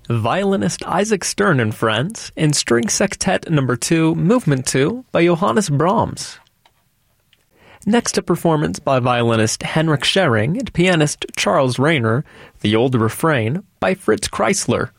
violinist Isaac Stern and Friends, and String Sextet No. 2, Movement 2 by Johannes Brahms. Next, a performance by violinist Henrik Schering and pianist Charles Rayner, The Old Refrain by Fritz Kreisler.